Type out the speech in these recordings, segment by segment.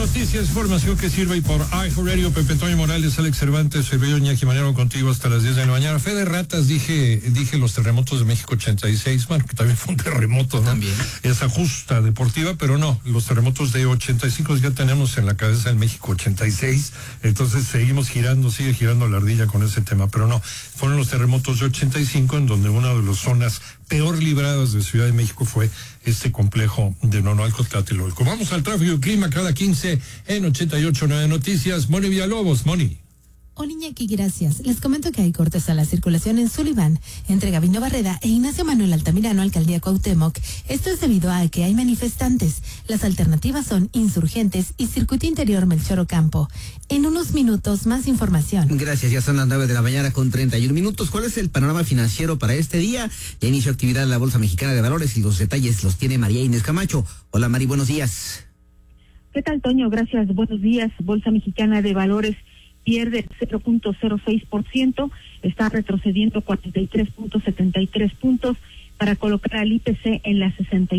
noticias, información que sirve y por iHeartRadio, Pepe Antonio Morales, Alex Cervantes, Servidor Iñaki Manero contigo hasta las 10 de la mañana. Fe de ratas, dije los terremotos de México 86, bueno, que también fue un terremoto, ¿no? También. Esa justa deportiva, pero no, los terremotos de 85 ya tenemos en la cabeza el México 86, entonces seguimos girando, sigue girando la ardilla con ese tema, pero no, fueron los terremotos de 85 en donde una de las zonas peor libradas de Ciudad de México fue este complejo de Nonoalco-Tlatelolco. Vamos al tráfico y clima cada 15 en 88.9 Noticias. Moni Villalobos, Moni. Hola Iñaki, gracias. Les comento que hay cortes a la circulación en Sullivan, entre Gabino Barreda e Ignacio Manuel Altamirano, Alcaldía Cuauhtémoc. Esto es debido a que hay manifestantes. Las alternativas son Insurgentes y Circuito Interior Melchor Ocampo. En unos minutos, más información. Gracias, ya son las 9 de la mañana con 31 minutos. ¿Cuál es el panorama financiero para este día? Ya inició actividad en la Bolsa Mexicana de Valores y los detalles los tiene María Inés Camacho. Hola Mari, buenos días. ¿Qué tal, Toño? Gracias, buenos días. Bolsa Mexicana de Valores pierde 0.06%, está retrocediendo 43.73 puntos para colocar al IPC en las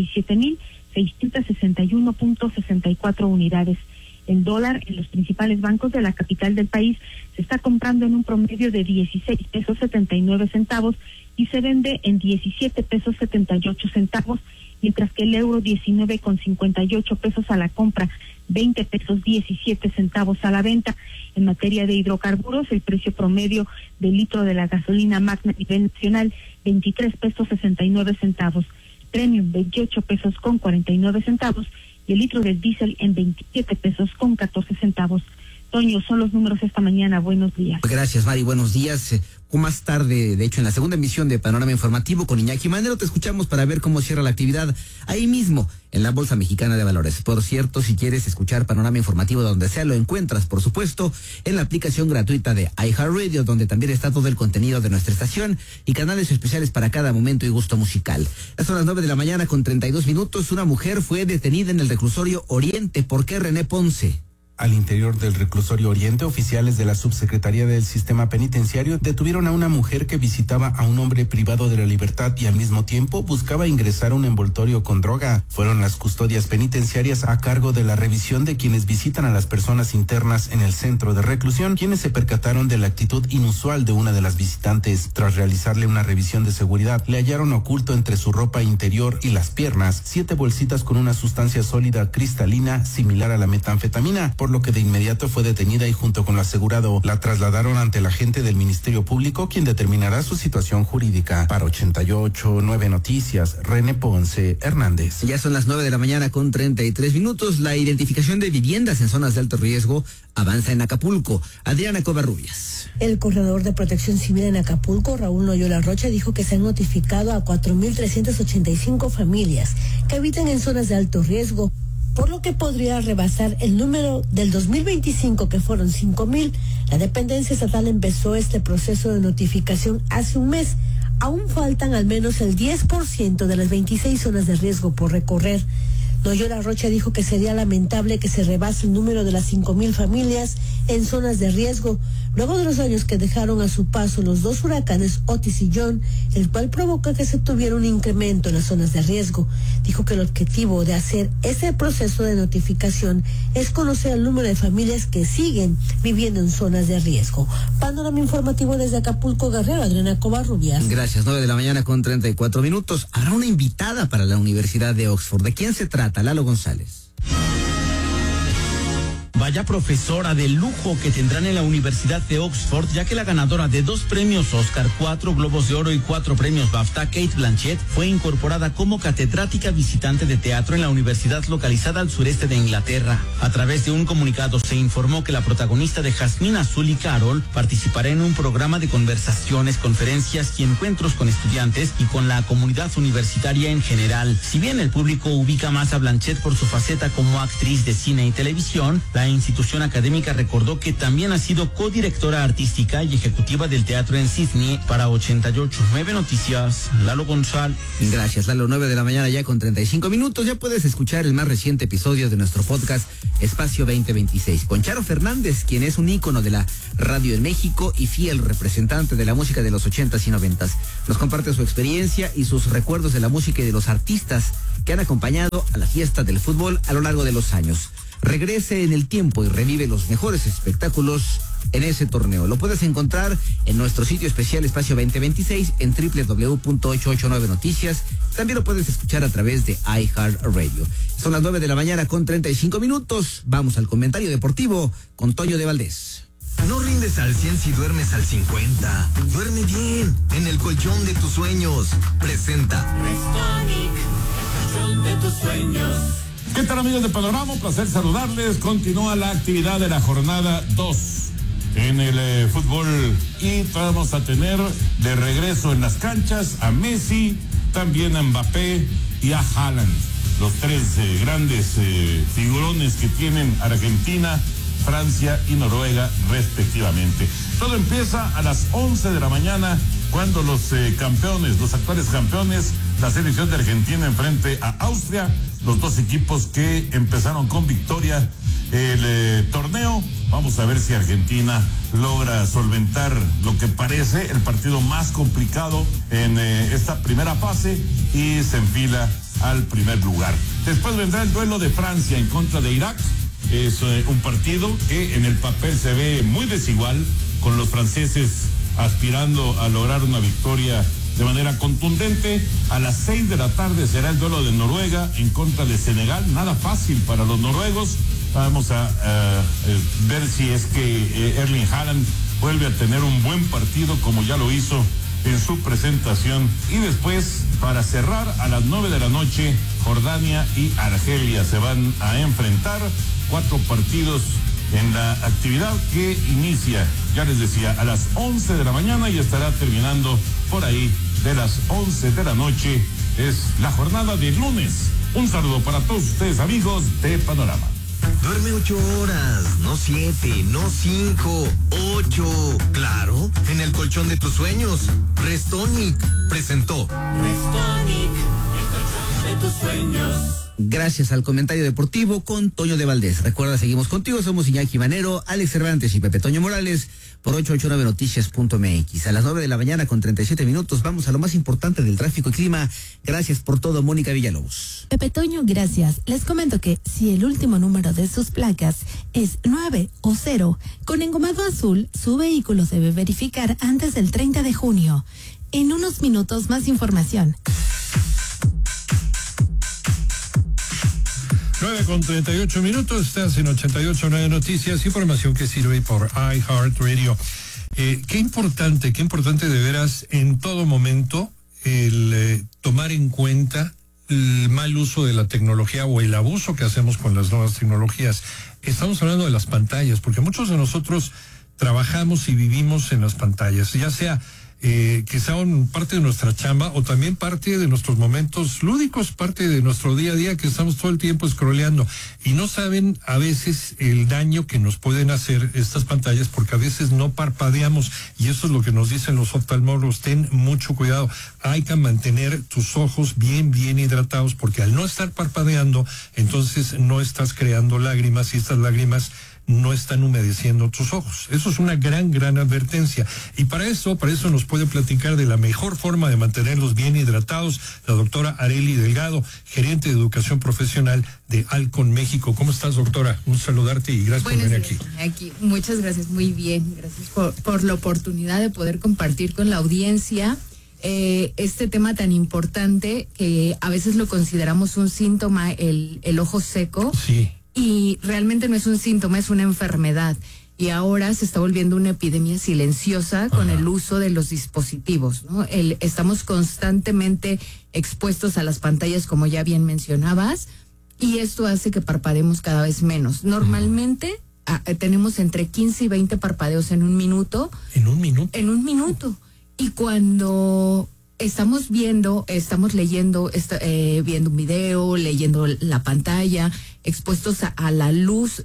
67.661.64 unidades. El dólar en los principales bancos de la capital del país se está comprando en un promedio de 16 pesos 79 centavos y se vende en 17 pesos 78 centavos, mientras que el euro 19,58 pesos a la compra, 20 pesos 17 centavos a la venta. En materia de hidrocarburos, el precio promedio del litro de la gasolina magna a nivel nacional, 23 pesos 69 centavos, premium 28 pesos con 49 centavos y el litro del diésel en 27 pesos con 14 centavos. Toño, son los números esta mañana. Buenos días. Gracias, Mari. Buenos días. Más tarde, de hecho, en la segunda emisión de Panorama Informativo con Iñaki Manero, te escuchamos para ver cómo cierra la actividad ahí mismo, en la Bolsa Mexicana de Valores. Por cierto, si quieres escuchar Panorama Informativo donde sea, lo encuentras, por supuesto, en la aplicación gratuita de iHeartRadio, donde también está todo el contenido de nuestra estación y canales especiales para cada momento y gusto musical. Ya son las 9 de la mañana con 32 minutos. Una mujer fue detenida en el reclusorio Oriente. ¿Por qué, René Ponce? Al interior del reclusorio Oriente, oficiales de la Subsecretaría del Sistema Penitenciario detuvieron a una mujer que visitaba a un hombre privado de la libertad y al mismo tiempo buscaba ingresar un envoltorio con droga. Fueron las custodias penitenciarias a cargo de la revisión de quienes visitan a las personas internas en el centro de reclusión, quienes se percataron de la actitud inusual de una de las visitantes. Tras realizarle una revisión de seguridad, le hallaron oculto entre su ropa interior y las piernas 7 bolsitas con una sustancia sólida cristalina similar a la metanfetamina, por lo que de inmediato fue detenida y junto con lo asegurado la trasladaron ante el agente del Ministerio Público, quien determinará su situación jurídica. Para 88.9 Noticias, René Ponce Hernández. Ya son las 9 de la mañana con 33 minutos. La identificación de viviendas en zonas de alto riesgo avanza en Acapulco. Adriana Covarrubias. El Coordinador de Protección Civil en Acapulco, Raúl Loyola Rocha, dijo que se han notificado a 4.385 familias que habitan en zonas de alto riesgo, por lo que podría rebasar el número del 2025, que fueron 5.000. La dependencia estatal empezó este proceso de notificación hace un mes. Aún faltan al menos el 10% de las 26 zonas de riesgo por recorrer. Loyola Rocha dijo que sería lamentable que se rebase el número de las 5.000 familias en zonas de riesgo, luego de los años que dejaron a su paso los dos huracanes Otis y John, el cual provoca que se tuviera un incremento en las zonas de riesgo. Dijo que el objetivo de hacer ese proceso de notificación es conocer el número de familias que siguen viviendo en zonas de riesgo. Panorama informativo desde Acapulco, Guerrero, Adriana Covarrubias. Gracias, 9 de la mañana con 34 minutos. Habrá una invitada para la Universidad de Oxford. ¿De quién se trata? Lalo González. Vaya profesora de lujo que tendrán en la Universidad de Oxford, ya que la ganadora de 2 premios Oscar, 4 Globos de Oro y 4 premios BAFTA, Cate Blanchett, fue incorporada como catedrática visitante de teatro en la universidad localizada al sureste de Inglaterra. A través de un comunicado se informó que la protagonista de Jasmine Azul y Carol participará en un programa de conversaciones, conferencias y encuentros con estudiantes y con la comunidad universitaria en general. Si bien el público ubica más a Blanchett por su faceta como actriz de cine y televisión, la institución académica recordó que también ha sido codirectora artística y ejecutiva del teatro en Sydney. Para 88.9 Noticias, Lalo González. Gracias, Lalo. 9 de la mañana ya con 35 minutos. Ya puedes escuchar el más reciente episodio de nuestro podcast Espacio 2026 con Charo Fernández, quien es un ícono de la radio en México y fiel representante de la música de los 80s y 90s. Nos comparte su experiencia y sus recuerdos de la música y de los artistas que han acompañado a la fiesta del fútbol a lo largo de los años. regrese en el tiempo y revive los mejores espectáculos en ese torneo. Lo puedes encontrar en nuestro sitio especial Espacio 2026 en www.889noticias. También lo puedes escuchar a través de iHeartRadio. Son las 9:35 a.m. Vamos al comentario deportivo con Toño de Valdés. No rindes al 100 si duermes al 50. Duerme bien en el colchón de tus sueños. Presenta Restonic, el colchón de tus sueños. ¿Qué tal, amigos de Panorama? Un placer saludarles. Continúa la actividad de la jornada 2 en el fútbol y vamos a tener de regreso en las canchas a Messi, también a Mbappé y a Haaland, los tres grandes figurones que tienen Argentina, Francia y Noruega respectivamente. Todo empieza a las 11 de la mañana cuando los campeones, los actuales campeones, la selección de Argentina enfrente a Austria, los dos equipos que empezaron con victoria el torneo. Vamos a ver si Argentina logra solventar lo que parece el partido más complicado en esta primera fase y se enfila al primer lugar. Después vendrá el duelo de Francia en contra de Irak. Es un partido que en el papel se ve muy desigual, con los franceses aspirando a lograr una victoria de manera contundente. A las 6 de la tarde será el duelo de Noruega en contra de Senegal. Nada fácil para los noruegos. Vamos a ver si es que Erling Haaland vuelve a tener un buen partido como ya lo hizo en su presentación. Y después, para cerrar, a las 9 de la noche, Jordania y Argelia se van a enfrentar. 4 partidos en la actividad que inicia, ya les decía, a las 11 de la mañana y estará terminando por ahí de las 11 de la noche. Es la jornada de lunes. Un saludo para todos ustedes, amigos de Panorama. Duerme 8 horas, no 7, no 5, 8. Claro, en el colchón de tus sueños. Restonic presentó Restonic, el colchón de tus sueños. Gracias al comentario deportivo con Toño de Valdés. Recuerda, seguimos contigo, somos Iñaki Manero, Alex Cervantes y Pepe Toño Morales por 889noticias.mx. A las 9:37 vamos a lo más importante del tráfico y clima. Gracias por todo, Mónica Villalobos. Pepe Toño, gracias. Les comento que si el último número de sus placas es 9 o 0, con engomado azul, su vehículo debe verificar antes del 30 de junio. En unos minutos, más información. 9:38, estás en 88.9 Noticias, información que sirve por iHeartRadio. Qué importante de veras en todo momento el tomar en cuenta el mal uso de la tecnología o el abuso que hacemos con las nuevas tecnologías. Estamos hablando de las pantallas, porque muchos de nosotros trabajamos y vivimos en las pantallas, ya sea que sean parte de nuestra chamba o también parte de nuestros momentos lúdicos, parte de nuestro día a día, que estamos todo el tiempo scrolleando y no saben a veces el daño que nos pueden hacer estas pantallas, porque a veces no parpadeamos y eso es lo que nos dicen los oftalmólogos. Ten mucho cuidado, hay que mantener tus ojos bien hidratados, porque al no estar parpadeando, entonces no estás creando lágrimas y estas lágrimas no están humedeciendo tus ojos. Eso es una gran advertencia. Y para eso nos puede platicar de la mejor forma de mantenerlos bien hidratados la doctora Arely Delgado, gerente de educación profesional de Alcon México. ¿Cómo estás, doctora? Un saludarte y gracias por venir aquí. Muchas gracias, muy bien. Gracias por la oportunidad de poder compartir con la audiencia este tema tan importante que a veces lo consideramos un síntoma, el ojo seco. Sí. Y realmente no es un síntoma, es una enfermedad. Y ahora se está volviendo una epidemia silenciosa con el uso de los dispositivos, ¿no? Estamos constantemente expuestos a las pantallas, como ya bien mencionabas, y esto hace que parpadeemos cada vez menos. Normalmente tenemos entre 15 y 20 parpadeos en un minuto. ¿En un minuto? En un minuto. Y cuando estamos leyendo, viendo un video, leyendo la pantalla, expuestos a la luz,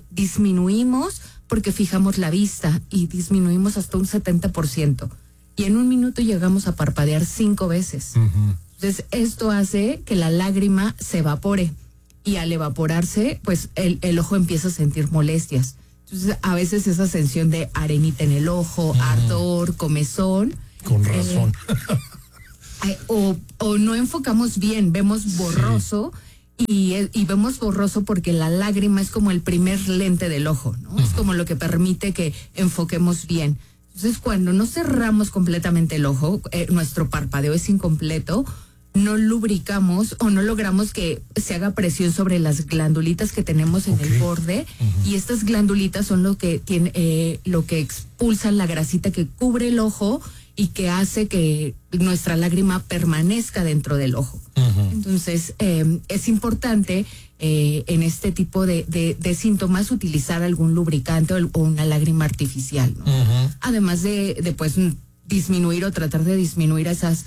disminuimos porque fijamos la vista y disminuimos hasta un 70%. Y en un minuto llegamos a parpadear 5 veces. Uh-huh. Entonces, esto hace que la lágrima se evapore. Y al evaporarse, pues el ojo empieza a sentir molestias. Entonces, a veces esa sensación de arenita en el ojo, ardor, comezón. Con razón. O no enfocamos bien, vemos borroso. Sí. y vemos borroso porque la lágrima es como el primer lente del ojo, ¿no? Es como lo que permite que enfoquemos bien. Entonces, cuando no cerramos completamente el ojo, nuestro parpadeo es incompleto, no lubricamos o no logramos que se haga presión sobre las glandulitas que tenemos en el borde, y estas glandulitas son lo que expulsan la grasita que cubre el ojo y que hace que nuestra lágrima permanezca dentro del ojo. Entonces, es importante en este tipo de síntomas utilizar algún lubricante o una lágrima artificial, ¿no? Además de pues disminuir o tratar de disminuir esas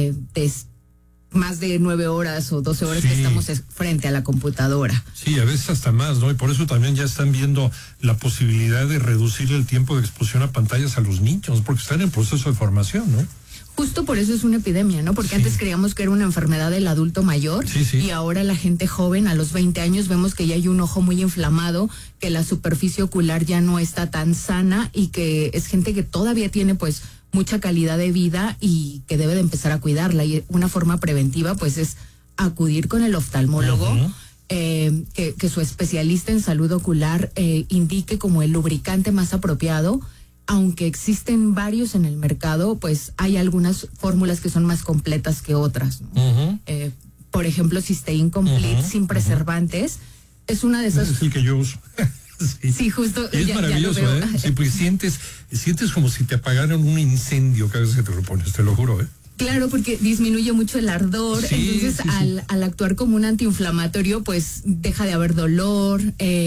más de 9 horas o 12 horas que estamos frente a la computadora. Sí, a veces hasta más, ¿no? Y por eso también ya están viendo la posibilidad de reducir el tiempo de exposición a pantallas a los niños, porque están en proceso de formación, ¿no? Justo por eso es una epidemia, ¿no? Porque antes creíamos que era una enfermedad del adulto mayor, y ahora la gente joven a los 20 años vemos que ya hay un ojo muy inflamado, que la superficie ocular ya no está tan sana y que es gente que todavía tiene pues mucha calidad de vida y que debe de empezar a cuidarla. Y una forma preventiva pues es acudir con el oftalmólogo, que su especialista en salud ocular indique como el lubricante más apropiado. Aunque existen varios en el mercado, pues hay algunas fórmulas que son más completas que otras, ¿no? Por ejemplo, Cysteine Complete sin preservantes es una de esas. Es el que yo uso. Sí, justo. Y es maravilloso, ¿eh? Sí, pues sientes como si te apagaran un incendio cada vez que te lo pones, te lo juro, ¿eh? Claro, porque disminuye mucho el ardor, entonces al actuar como un antiinflamatorio, pues deja de haber dolor,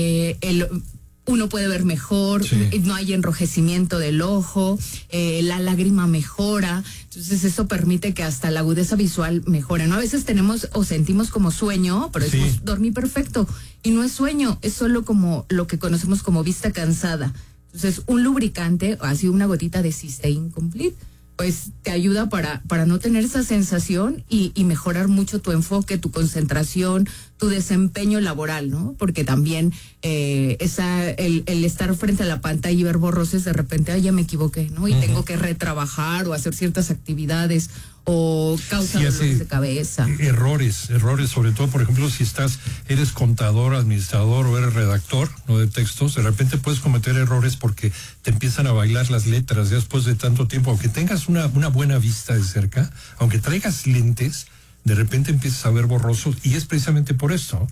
uno puede ver mejor, no hay enrojecimiento del ojo, la lágrima mejora, entonces eso permite que hasta la agudeza visual mejore, ¿no? A veces tenemos o sentimos como sueño, pero decimos dormí perfecto, y no es sueño, es solo como lo que conocemos como vista cansada. Entonces un lubricante, así una gotita de Cysteine Complete, pues te ayuda para no tener esa sensación y mejorar mucho tu enfoque, tu concentración, tu desempeño laboral, ¿no? Porque también el estar frente a la pantalla y ver borrosos de repente, ya me equivoqué, ¿no? Y tengo que retrabajar o hacer ciertas actividades o causa dolores de cabeza. Errores, sobre todo, por ejemplo, si eres contador, administrador o eres redactor, ¿no? De textos, de repente puedes cometer errores porque te empiezan a bailar las letras ya después de tanto tiempo. Aunque tengas una buena vista de cerca, aunque traigas lentes, de repente empiezas a ver borroso, y es precisamente por esto.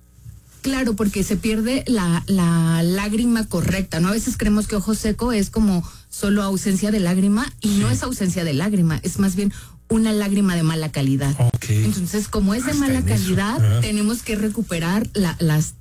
Claro, porque se pierde la lágrima correcta, ¿no? A veces creemos que ojo seco es como solo ausencia de lágrima, y no es ausencia de lágrima, es más bien una lágrima de mala calidad. Entonces, como es de mala calidad, tenemos que recuperar las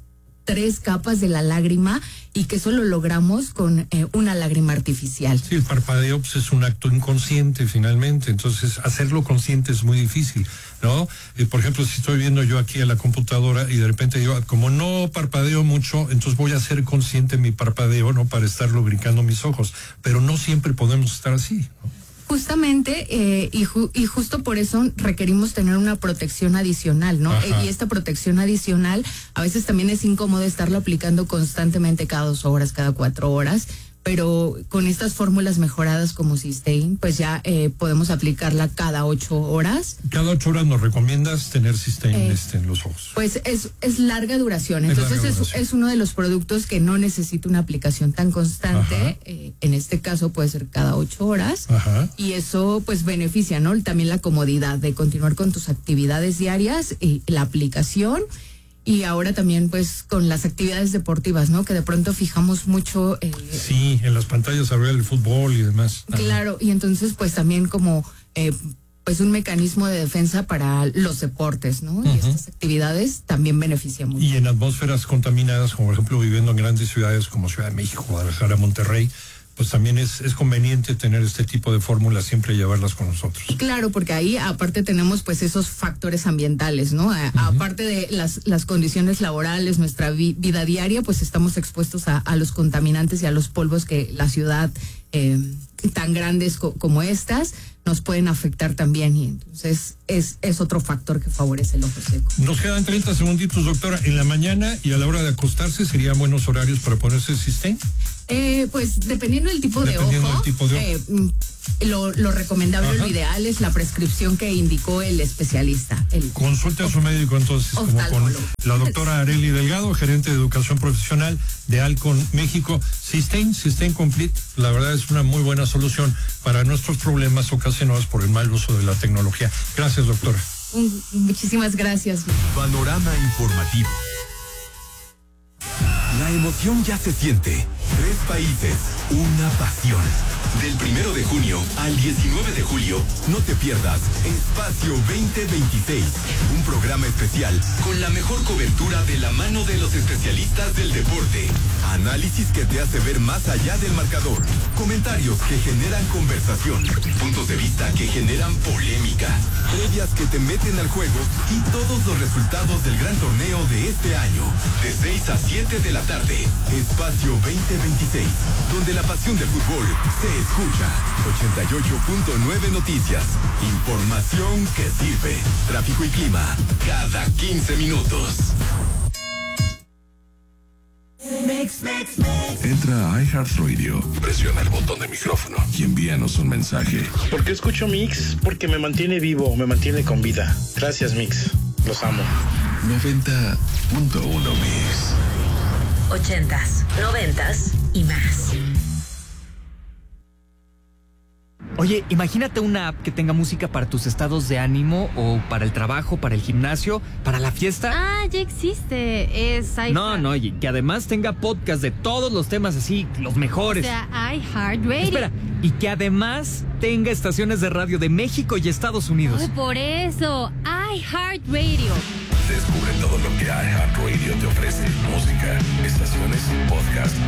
3 capas de la lágrima, y que eso lo logramos con una lágrima artificial. Sí, el parpadeo pues, es un acto inconsciente finalmente, entonces hacerlo consciente es muy difícil, ¿no? Por ejemplo, si estoy viendo yo aquí a la computadora y de repente yo, como no parpadeo mucho, entonces voy a hacer consciente mi parpadeo, ¿no? Para estar lubricando mis ojos, pero no siempre podemos estar así, ¿no? Justamente, y justo por eso requerimos tener una protección adicional, ¿no? Y esta protección adicional a veces también es incómodo estarlo aplicando constantemente cada 2 horas, cada 4 horas, pero con estas fórmulas mejoradas como Cysteine, pues ya podemos aplicarla cada 8 horas. ¿Cada 8 horas nos recomiendas tener Cysteine en los ojos? Pues es larga duración, entonces es uno de los productos que no necesita una aplicación tan constante, en este caso puede ser cada 8 horas, y eso pues beneficia, ¿no? También la comodidad de continuar con tus actividades diarias y la aplicación. Y ahora también pues con las actividades deportivas, ¿no? Que de pronto fijamos mucho. Sí, en las pantallas a ver el fútbol y demás. Claro, y entonces pues también como pues un mecanismo de defensa para los deportes, ¿no? Y estas actividades también benefician mucho. Y en atmósferas contaminadas, como por ejemplo viviendo en grandes ciudades como Ciudad de México, Guadalajara, Monterrey, pues también es conveniente tener este tipo de fórmulas, siempre llevarlas con nosotros. Claro, porque ahí aparte tenemos pues esos factores ambientales, ¿no? Aparte de las condiciones laborales, nuestra vida diaria, pues estamos expuestos a los contaminantes y a los polvos que la ciudad tan grandes como estas nos pueden afectar también, y entonces es otro factor que favorece el ojo seco. Nos quedan 30 segunditos, doctora. En la mañana y a la hora de acostarse, ¿serían buenos horarios para ponerse Systane? Pues dependiendo del tipo de ojo, lo recomendable, lo ideal es la prescripción que indicó el especialista. Consulte a su médico entonces, como con la doctora Arely Delgado, gerente de educación profesional de Alcon México. Systane Complete, la verdad es una muy buena solución para nuestros problemas ocasionados por el mal uso de la tecnología. Gracias, doctora. Muchísimas gracias. Panorama informativo. La emoción ya se siente. 3 países, una pasión. Del 1 de junio al 19 de julio, no te pierdas Espacio 2026, un programa especial con la mejor cobertura de la mano de los especialistas del deporte. Análisis que te hace ver más allá del marcador, comentarios que generan conversación, puntos de vista que generan polémica, previas que te meten al juego y todos los resultados del gran torneo de este año. De 6 a 7 de la tarde, Espacio 2026, donde la pasión del fútbol se escucha. 88.9 Noticias. Información que sirve. Tráfico y clima cada 15 minutos. Entra a iHeartRadio, presiona el botón de micrófono y envíanos un mensaje. ¿Por qué escucho Mix? Porque me mantiene vivo, me mantiene con vida. Gracias, Mix. Los amo. 90.1 Mix. 80s, 90s y más. Oye, imagínate una app que tenga música para tus estados de ánimo o para el trabajo, para el gimnasio, para la fiesta. Ah, ya existe. Es iHeart. No, y que además tenga podcast de todos los temas así, los mejores. O sea, iHeartRadio. Espera, y que además tenga estaciones de radio de México y Estados Unidos. Ay, por eso, iHeartRadio. Descubre todo lo que iHeartRadio te ofrece. Música, estaciones, podcast,